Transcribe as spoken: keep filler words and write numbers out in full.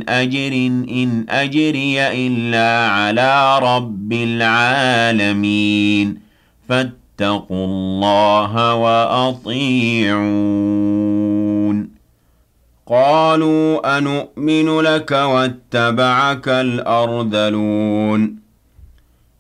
مِنْ أَجْرٍ إِنْ أَجْرِيَ إِلَّا عَلَىٰ رَبِّ الْعَالَمِينَ فَاتَّقُوا اللَّهَ وَأَطِيعُونِ قَالُوا أَنُؤْمِنُ لَكَ وَاتَّبَعَكَ الْأَرْذَلُونَ